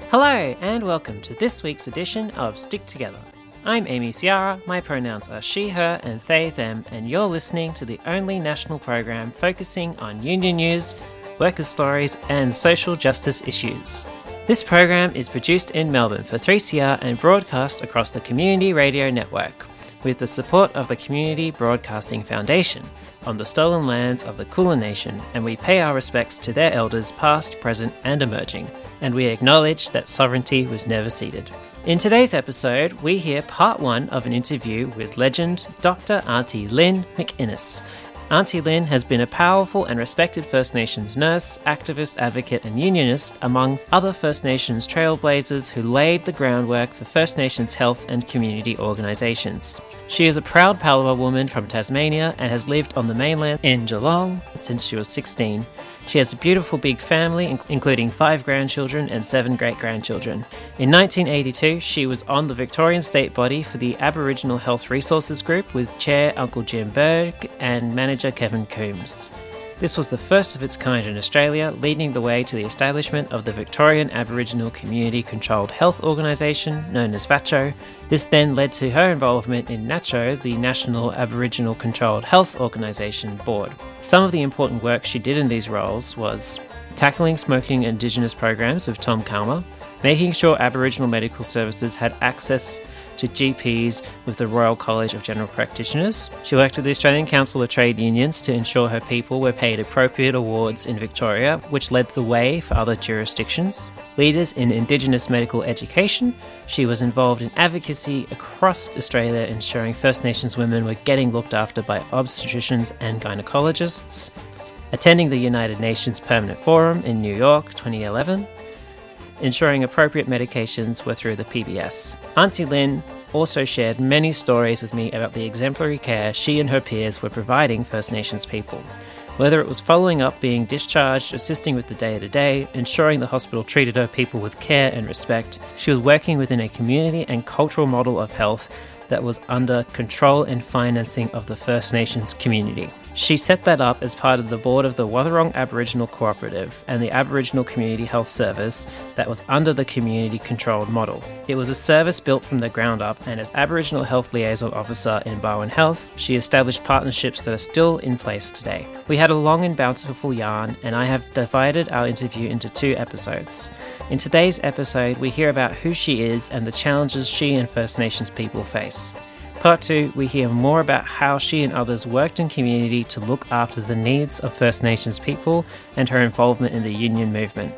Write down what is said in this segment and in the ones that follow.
Hello and welcome to this week's edition of Stick Together. I'm Amy Ciara, my pronouns are she, her and they, them, and you're listening to the only national program focusing on union news, workers' stories and social justice issues. This program is produced in Melbourne for 3CR and broadcast across the Community Radio Network with the support of the Community Broadcasting Foundation on the stolen lands of the Kulin Nation, and we pay our respects to their elders past, present and emerging, and we acknowledge that sovereignty was never ceded. In today's episode, we hear part one of an interview with legend Dr. Auntie Lynn McInnes. Auntie Lynn has been a powerful and respected First Nations nurse, activist, advocate and unionist, among other First Nations trailblazers who laid the groundwork for First Nations health and community organisations. She is a proud Palawa woman from Tasmania and has lived on the mainland in Geelong since she was 16. She has a beautiful big family, including 5 grandchildren and 7 great-grandchildren. In 1982, she was on the Victorian State Body for the Aboriginal Health Resources Group with Chair Uncle Jim Berg and Manager Kevin Coombs. This was the first of its kind in Australia, leading the way to the establishment of the Victorian Aboriginal Community Controlled Health Organisation, known as VACCHO. This then led to her involvement in NACCHO, the National Aboriginal Controlled Health Organisation Board. Some of the important work she did in these roles was tackling smoking Indigenous programs with Tom Calma, making sure Aboriginal medical services had access to GPs with the Royal College of General Practitioners. She worked with the Australian Council of Trade Unions to ensure her people were paid appropriate awards in Victoria, which led the way for other jurisdictions. Leaders in Indigenous medical education, she was involved in advocacy across Australia, ensuring First Nations women were getting looked after by obstetricians and gynecologists. Attending the United Nations Permanent Forum in New York 2011, ensuring appropriate medications were through the PBS. Auntie Lynn also shared many stories with me about the exemplary care she and her peers were providing First Nations people. Whether it was following up being discharged, assisting with the day-to-day, ensuring the hospital treated her people with care and respect, she was working within a community and cultural model of health that was under control and financing of the First Nations community. She set that up as part of the board of the Wathaurong Aboriginal Cooperative and the Aboriginal Community Health Service that was under the community-controlled model. It was a service built from the ground up, and as Aboriginal Health Liaison Officer in Barwon Health, she established partnerships that are still in place today. We had a long and bountiful yarn, and I have divided our interview into 2 episodes. In today's episode, we hear about who she is and the challenges she and First Nations people face. Part 2, we hear more about how she and others worked in community to look after the needs of First Nations people and her involvement in the union movement.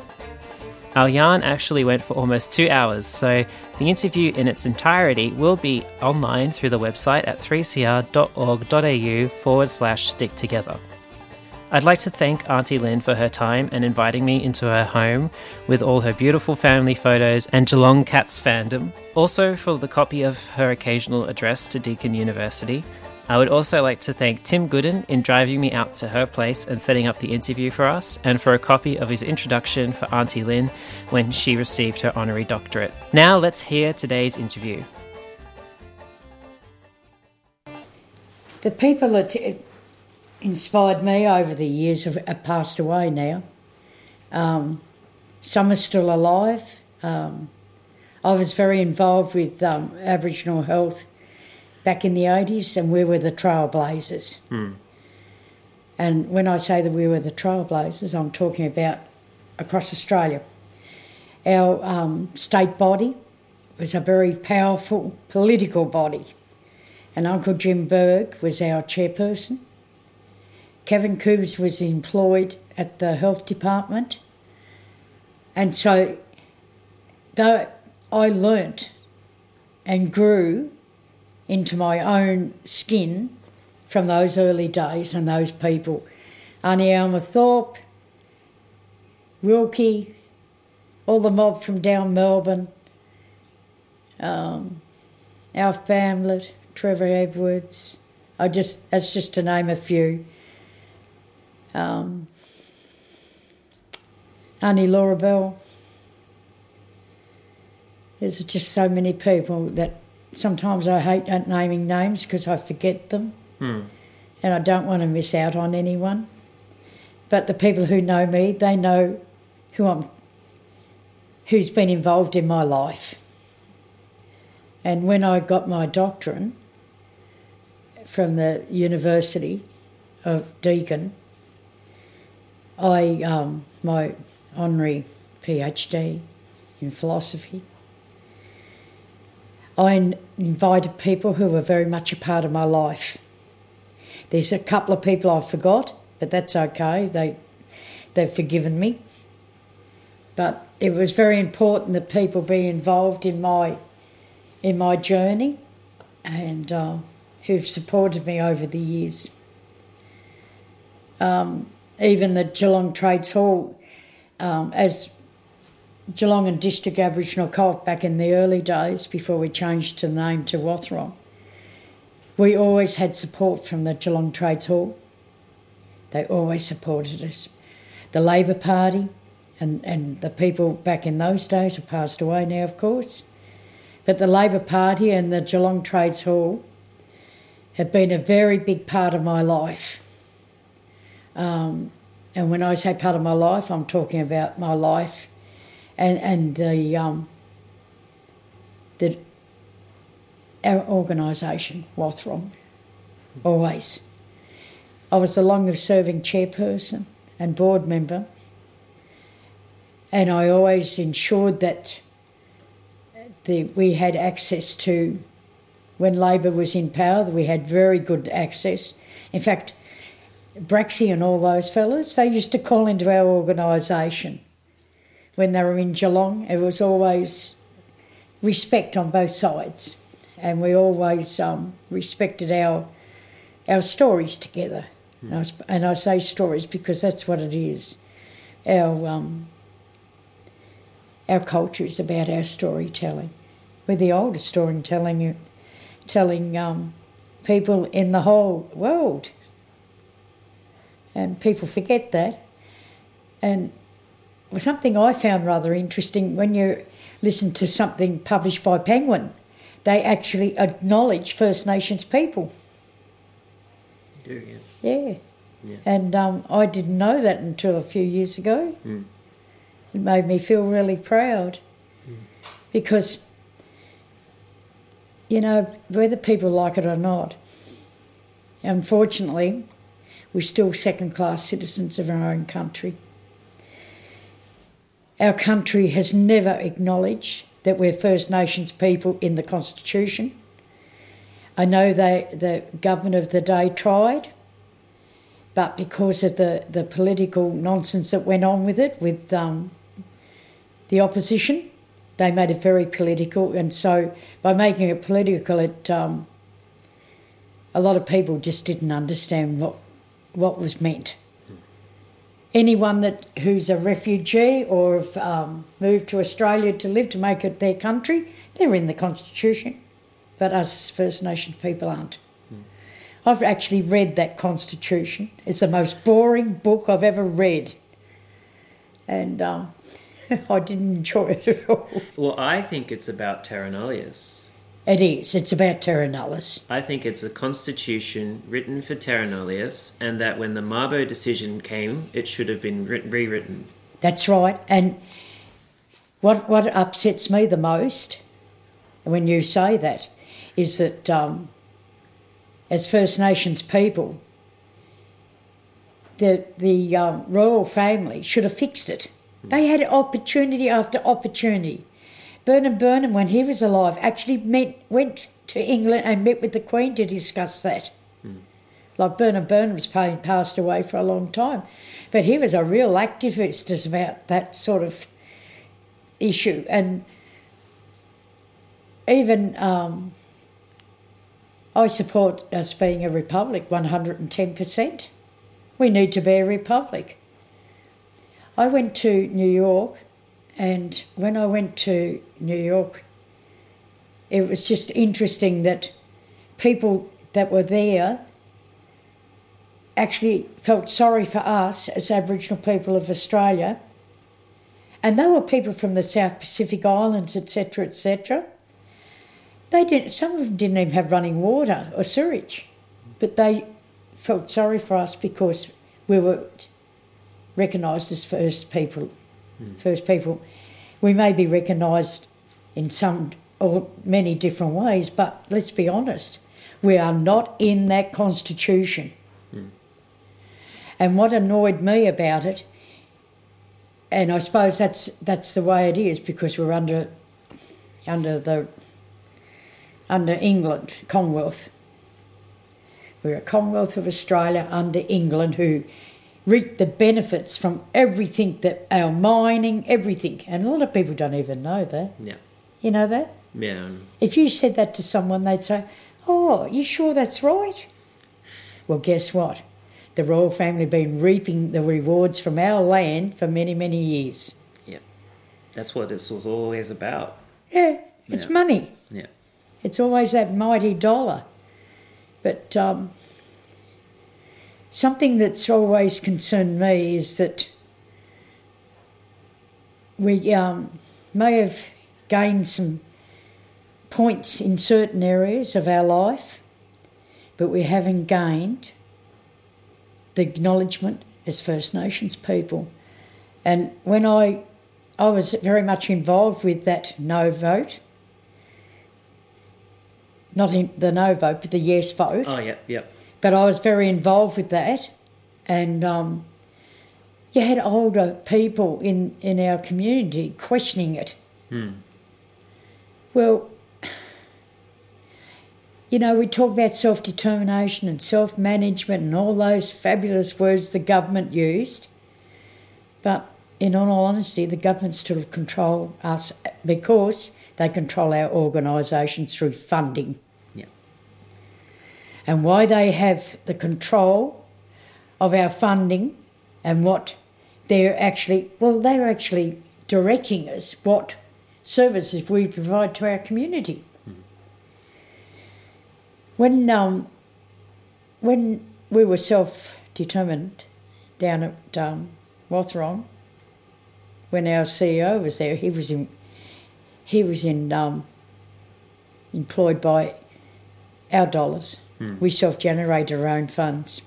Our yarn actually went for almost 2 hours, so the interview in its entirety will be online through the website at 3cr.org.au/sticktogether. I'd like to thank Auntie Lynn for her time and inviting me into her home with all her beautiful family photos and Geelong Cats fandom. Also for the copy of her occasional address to Deakin University. I would also like to thank Tim Gooden in driving me out to her place and setting up the interview for us, and for a copy of his introduction for Auntie Lynn when she received her honorary doctorate. Now let's hear today's interview. The people that inspired me over the years have passed away now. Some are still alive. I was very involved with Aboriginal health back in the 80s, and we were the trailblazers. And when I say that we were the trailblazers, I'm talking about across Australia. Our state body was a very powerful political body, and Uncle Jim Berg was our chairperson. Kevin Coombs was employed at the health department. And so though I learnt and grew into my own skin from those early days and those people. Auntie Alma Thorpe, Wilkie, all the mob from down Melbourne, Alf Bamlett, Trevor Edwards, that's just to name a few. Auntie Laura Bell. There's just so many people that sometimes I hate naming names because I forget them. And I don't want to miss out on anyone. But the people who know me, they know who who's been involved in my life. And when I got my doctorate from the University of Deakin, my honorary PhD in philosophy, I invited people who were very much a part of my life. There's a couple of people I forgot, but that's okay. They've forgiven me. But it was very important that people be involved in my journey and who've supported me over the years. Even the Geelong Trades Hall, as Geelong and District Aboriginal Co-op back in the early days before we changed the name to Wathaurong, we always had support from the Geelong Trades Hall. They always supported us. The Labor Party and the people back in those days have passed away now, of course, but the Labor Party and the Geelong Trades Hall have been a very big part of my life. And when I say part of my life, I'm talking about my life and our organisation, Wathaurong, always. I was the longest serving chairperson and board member, and I always ensured that we had access to, when Labor was in power, we had very good access. In fact, Braxy and all those fellas, they used to call into our organisation when they were in Geelong. It was always respect on both sides, and we always respected our stories together. And I say stories because that's what it is. Our culture is about our storytelling. We're the oldest storytelling, telling people in the whole world. And people forget that. And something I found rather interesting, when you listen to something published by Penguin, they actually acknowledge First Nations people. You do, Yeah. Yeah. And I didn't know that until a few years ago. It made me feel really proud because, you know, whether people like it or not, unfortunately, we're still second-class citizens of our own country. Our country has never acknowledged that we're First Nations people in the Constitution. I know the government of the day tried, but because of the political nonsense that went on with it, with the opposition, they made it very political. And so by making it political, a lot of people just didn't understand what was meant. Anyone who's a refugee or have moved to Australia to live, to make it their country, they're in the Constitution. But us First Nations people aren't. I've actually read that Constitution. It's the most boring book I've ever read. And I didn't enjoy it at all. Well, I think it's about terra nullius. It is. It's about terra nullius. I think it's a constitution written for terra nullius, and that when the Mabo decision came, it should have been rewritten. That's right. And what upsets me the most when you say that is that as First Nations people, the royal family should have fixed it. They had opportunity after opportunity. Burnham, when he was alive, actually went to England and met with the Queen to discuss that. Like Burnham's passed away for a long time, but he was a real activist about that sort of issue. And even I support us being a republic 110%. We need to be a republic. I went to New York, and when I went to New York, it was just interesting that people that were there actually felt sorry for us as Aboriginal people of Australia. And they were people from the South Pacific Islands, etc., etc. Some of them didn't even have running water or sewage, but they felt sorry for us because we were recognised as first people. we may be recognised in some or many different ways, but let's be honest, we are not in that constitution. And what annoyed me about it, and I suppose that's the way it is, because we're under England, Commonwealth. We're a Commonwealth of Australia under England, who reap the benefits from everything, that our mining, everything. And a lot of people don't even know that. Yeah. You know that? Yeah. If you said that to someone, they'd say, "Oh, you sure that's right?" Well, guess what? The royal family have been reaping the rewards from our land for many, many years. Yeah. That's what this was always about. Yeah, it's money. Yeah. It's always that mighty dollar. But something that's always concerned me is that we may have gained some points in certain areas of our life, but we haven't gained the acknowledgement as First Nations people. And when I was very much involved with that no vote, not in the no vote, but the yes vote. Oh, yeah. But I was very involved with that, and you had older people in our community questioning it. Well, you know, we talk about self-determination and self-management and all those fabulous words the government used, but in all honesty, the government still control us because they control our organisations through funding. Yeah. And why they have the control of our funding and what they're actually directing us what services we provide to our community. When we were self-determined down at Wathaurong, when our CEO was there, he was employed by our dollars. We self-generated our own funds.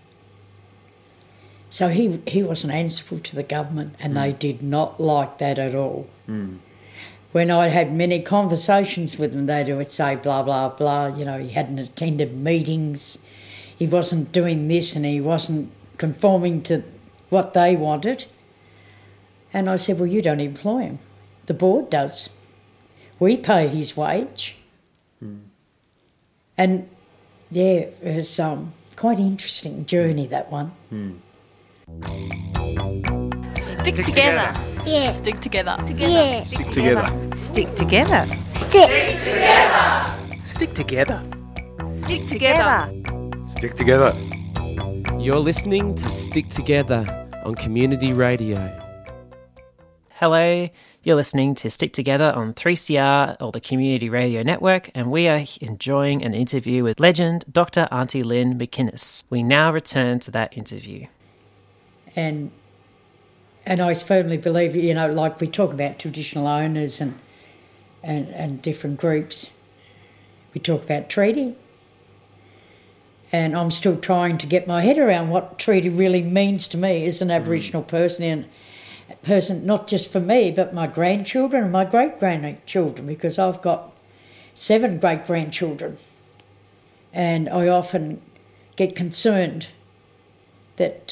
So he wasn't answerable to the government, and they did not like that at all. When I had many conversations with them, they would say blah, blah, blah, you know, he hadn't attended meetings, he wasn't doing this and he wasn't conforming to what they wanted. And I said, well, you don't employ him. The board does. We pay his wage. And, yeah, it was quite an interesting journey, that one. Stick together. Yeah. Stick together. Yeah. Stick together. Stick together. Stick. Stick together. Stick together. Stick together. You're listening to Stick Together on Community Radio. Hello, you're listening to Stick Together on 3CR or the Community Radio Network, and we are enjoying an interview with legend Dr. Auntie Lynn McInnes. We now return to that interview. And I firmly believe, you know, like we talk about traditional owners and different groups, we talk about treaty. And I'm still trying to get my head around what treaty really means to me as an Aboriginal person, not just for me, but my grandchildren and my great-grandchildren, because I've got 7 great-grandchildren. And I often get concerned that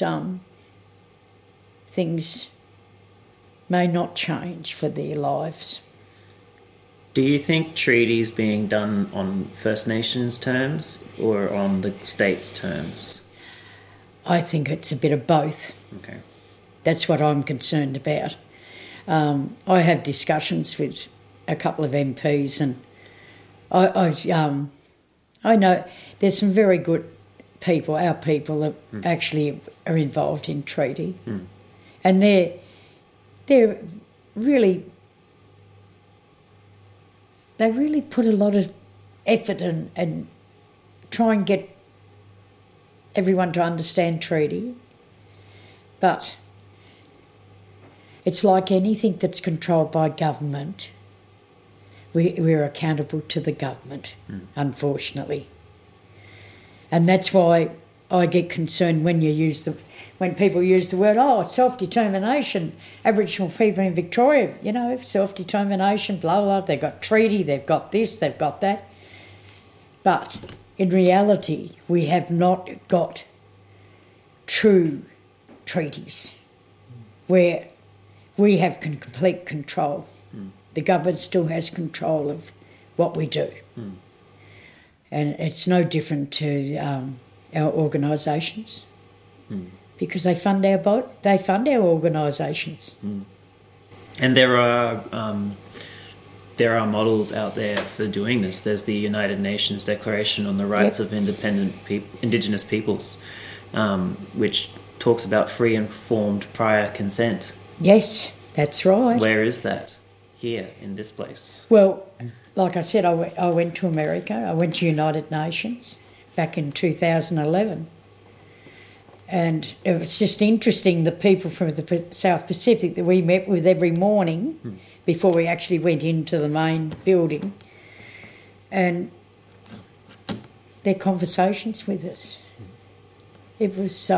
things may not change for their lives. Do you think treaties being done on First Nations terms or on the state's terms? I think it's a bit of both. Okay. That's what I'm concerned about. I have discussions with a couple of MPs, and I know there's some very good people, our people, that actually are involved in treaty. And they're really... They really put a lot of effort and try and get everyone to understand treaty. But it's like anything that's controlled by government. We're accountable to the government, unfortunately. And that's why I get concerned when when people use the word, self-determination, Aboriginal people in Victoria, self-determination, blah, blah, they've got treaty, they've got this, they've got that. But in reality, we have not got true treaties where we have complete control. The government still has control of what we do. And it's no different to our organisations because they fund our organisations. And there are models out there for doing this. There's the United Nations Declaration on the Rights of Indigenous Peoples, which talks about free informed prior consent. Yes, that's right. Where is that? Here, in this place? Well, like I said, I went to America. I went to United Nations back in 2011. And it was just interesting, the people from the South Pacific that we met with every morning before we actually went into the main building, and their conversations with us. It was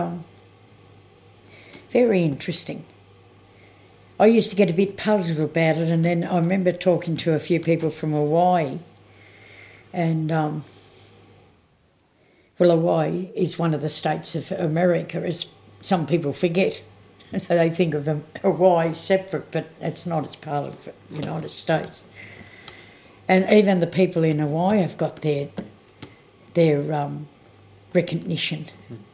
very interesting. I used to get a bit puzzled about it, and then I remember talking to a few people from Hawaii, and Hawaii is one of the states of America, as some people forget. They think of Hawaii separate, but it's not as part of the United States. And even the people in Hawaii have got their recognition.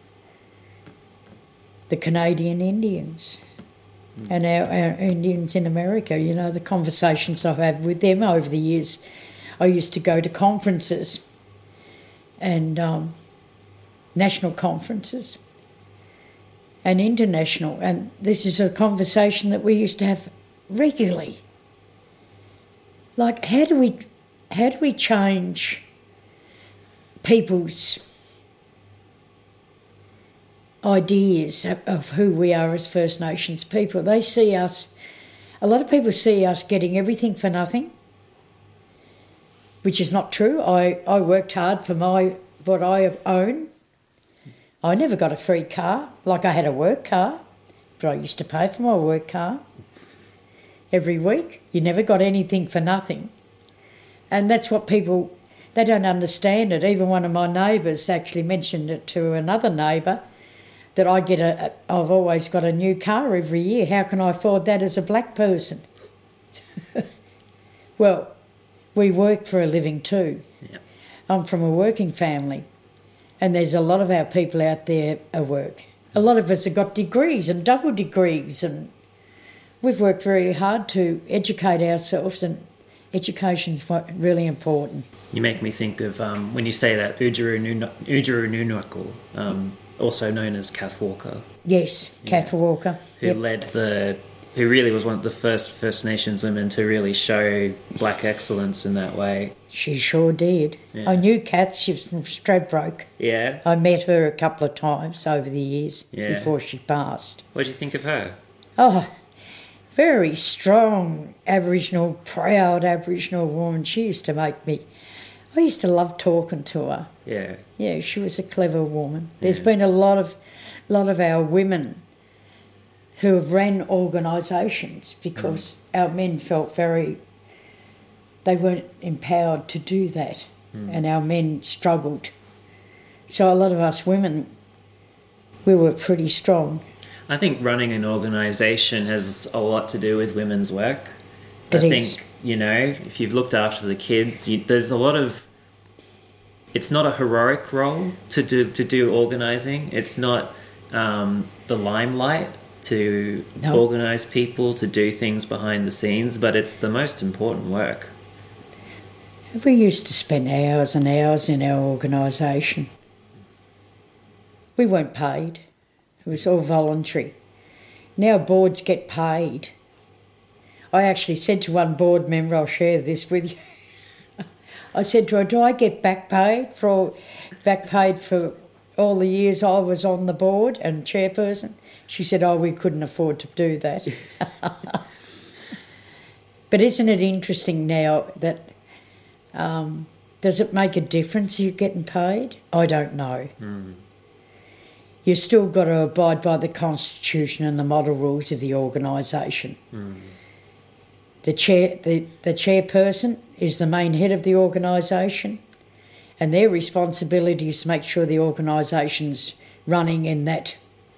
The Canadian Indians and our Indians in America, the conversations I've had with them over the years. I used to go to conferences and national conferences and international, and this is a conversation that we used to have regularly. Like, how do we change people's ideas of who we are as First Nations people? They see us, a lot of people see us getting everything for nothing, which is not true. I worked hard for what I have owned. I never got a free car. Like, I had a work car, but I used to pay for my work car every week. You never got anything for nothing. And that's what people, they don't understand it. Even one of my neighbours actually mentioned it to another neighbour, that I've always got a new car every year. How can I afford that as a black person? Well, we work for a living too. Yeah. I'm from a working family, and there's a lot of our people out there at work. A lot of us have got degrees and double degrees, and we've worked very hard to educate ourselves, and education's really important. You make me think of, when you say that, Oodgeroo Noonuccal, also known as Kath Walker. Yes, Kath Walker. Who really was one of the first First Nations women to really show black excellence in that way. She sure did. Yeah. I knew Kath, she was from Stradbroke. Yeah. I met her a couple of times over the years before she passed. What do you think of her? Oh, very strong Aboriginal, proud Aboriginal woman. She used to make me... I used to love talking to her. Yeah. Yeah, she was a clever woman. There's been a lot of our women who have ran organisations because our men felt they weren't empowered to do that, and our men struggled. So a lot of us women, we were pretty strong. I think running an organisation has a lot to do with women's work. I think, if you've looked after the kids, there's a lot of... It's not a heroic role to do organising. It's not the limelight to organise people, to do things behind the scenes, but it's the most important work. We used to spend hours and hours in our organisation. We weren't paid. It was all voluntary. Now boards get paid. I actually said to one board member, I'll share this with you, I said to her, do I get back paid for all the years I was on the board and chairperson? She said, we couldn't afford to do that. But isn't it interesting now that, does it make a difference you're getting paid? I don't know. you've still got to abide by the constitution and the model rules of the organisation. The chairperson is the main head of the organisation, and their responsibility is to make sure the organisation's running in that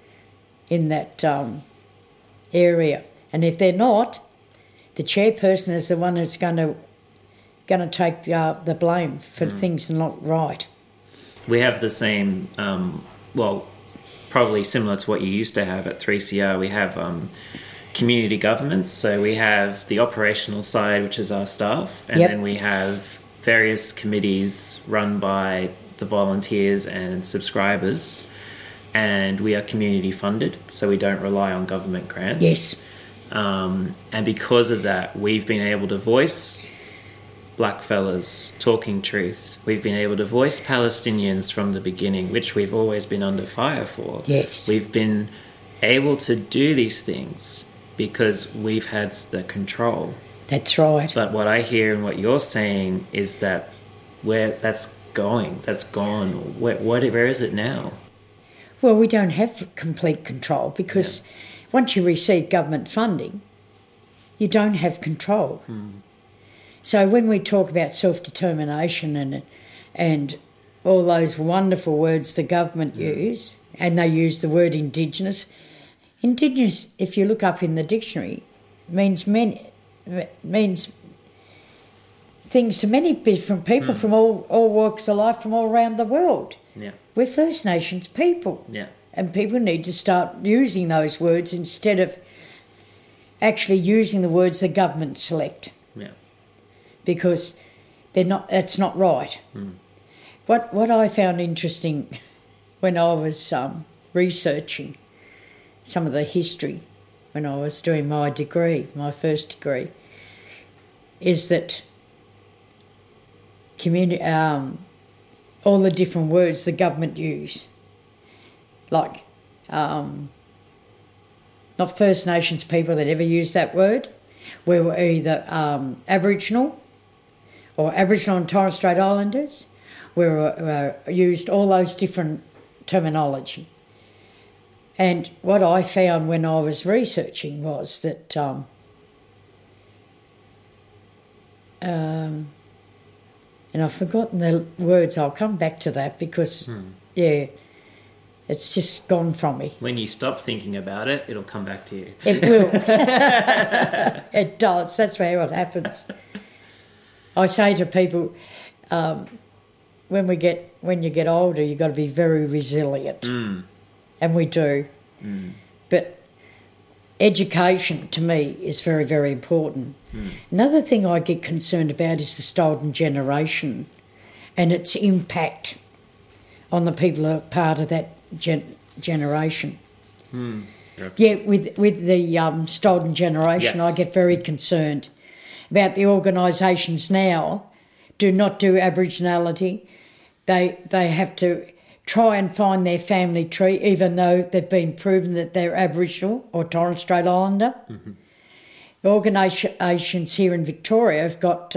area. And if they're not, the chairperson is the one that's going to take the blame for things not right. We have the same, probably similar to what you used to have at 3CR. We have community governments. So we have the operational side, which is our staff, and then we have various committees run by the volunteers and subscribers, and we are community funded, so we don't rely on government grants. Yes. And because of that, we've been able to voice blackfellas talking truth. We've been able to voice Palestinians from the beginning, which we've always been under fire for. Yes. We've been able to do these things because we've had the control. That's right. But what I hear and what you're saying is that that's gone. Where is it now? Well, we don't have complete control because once you receive government funding, you don't have control. So when we talk about self-determination and all those wonderful words the government use, and they use the word Indigenous, if you look up in the dictionary, means things to many different people from all walks of life from all around the world. Yeah. We're First Nations people. Yeah. And people need to start using those words instead of actually using the words the government select. Yeah. Because that's not right. What I found interesting when I was researching some of the history when I was doing my degree, my first degree, is that all the different words the government use, like not First Nations people that ever used that word, we were either Aboriginal or Aboriginal and Torres Strait Islanders. We used all those different terminology. And what I found when I was researching was that and I've forgotten the words. I'll come back to that because, it's just gone from me. When you stop thinking about it, it'll come back to you. It will. It does. That's how it happens. I say to people, when you get older, you've got to be very resilient. And we do. But education, to me, is very, very important. Another thing I get concerned about is the stolen generation and its impact on the people who are part of that generation. Yeah, with the stolen generation, I get very concerned about the organisations now do not do Aboriginality. They have to try and find their family tree, even though they've been proven that they're Aboriginal or Torres Strait Islander. The organisations here in Victoria have got...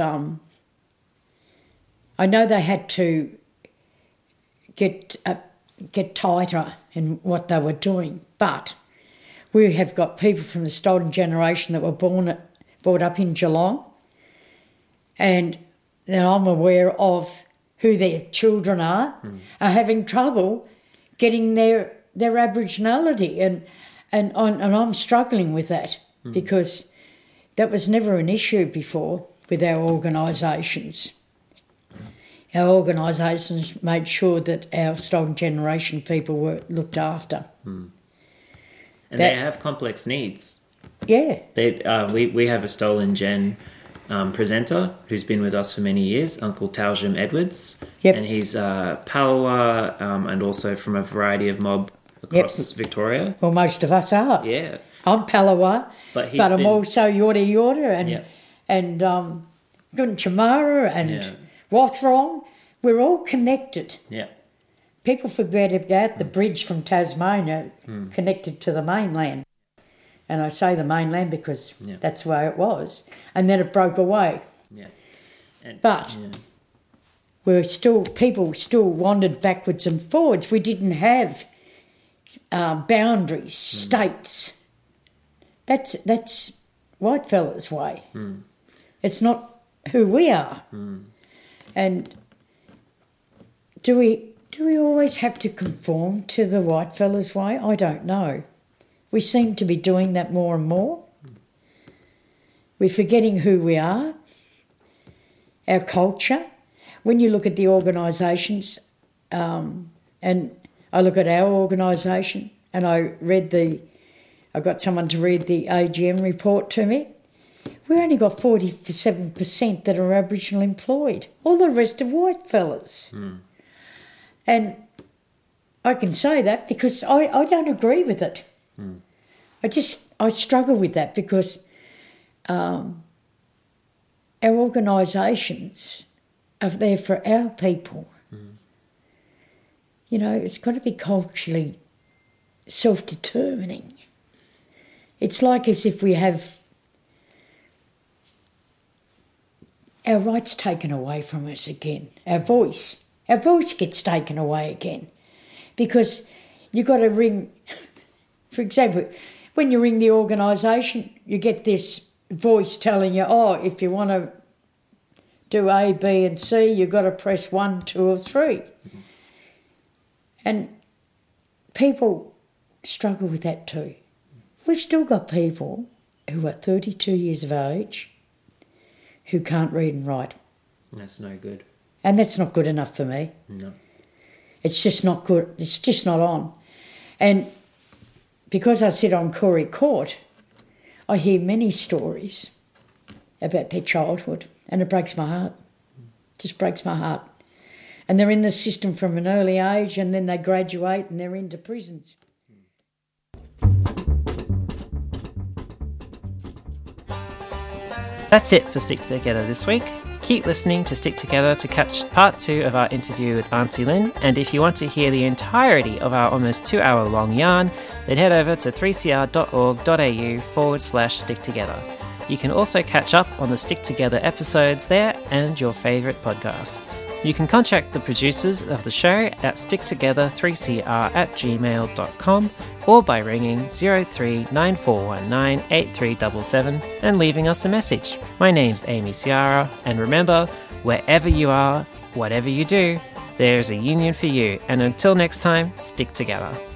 I know they had to get tighter in what they were doing, but we have got people from the stolen generation that were brought up in Geelong, and then I'm aware of who their children are having trouble getting their Aboriginality, and I'm struggling with that because that was never an issue before with our organisations. Our organisations made sure that our stolen generation people were looked after. And they have complex needs. Yeah. We have a stolen gen presenter who's been with us for many years, Uncle Taljum Edwards. Yep. And he's Palawa and also from a variety of mob across Victoria. Well, most of us are. Yeah. I'm Palawa, but I'm also Yorta Yorta and Gunchimara and Wathrong. We're all connected. Yeah. People forget about the bridge from Tasmania connected to the mainland. And I say the mainland because that's the way it was. And then it broke away. Yeah. But people still wandered backwards and forwards. We didn't have boundaries, states. That's whitefellas' way. It's not who we are. And do we always have to conform to the whitefellas' way? I don't know. We seem to be doing that more and more. We're forgetting who we are, our culture. When you look at the organisations, and I look at our organisation, and I got someone to read the AGM report to me. We only got 47% that are Aboriginal employed. All the rest are white fellas. And I can say that because I don't agree with it. I struggle with that because our organisations are there for our people. You know, it's got to be culturally self-determining. It's like as if we have our rights taken away from us again. Our voice gets taken away again. Because you've got to ring, for example, when you ring the organisation, you get this voice telling you, if you want to do A, B and C, you've got to press 1, 2 or 3. And people struggle with that too. We've still got people who are 32 years of age who can't read and write. That's no good. And that's not good enough for me. No. It's just not good. It's just not on. And because I sit on Koori Court, I hear many stories about their childhood, and it breaks my heart. It just breaks my heart. And they're in the system from an early age, and then they graduate and they're into prisons. That's it for Stick Together this week. Keep listening to Stick Together to catch part 2 of our interview with Auntie Lynn, and if you want to hear the entirety of our almost 2-hour-long yarn, then head over to 3cr.org.au/Stick Together. You can also catch up on the Stick Together episodes there and your favourite podcasts. You can contact the producers of the show at sticktogether3cr@gmail.com or by ringing 039419 8377 and leaving us a message. My name's Amy Ciara, and remember, wherever you are, whatever you do, there's a union for you. And until next time, stick together.